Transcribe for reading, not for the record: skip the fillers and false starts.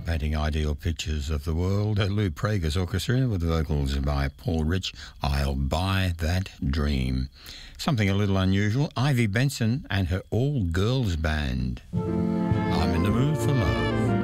painting ideal pictures of the world. Lou Prager's orchestra with vocals by Paul Rich. I'll Buy That Dream. Something a little unusual, Ivy Benson and her all-girls band. I'm in the mood for love.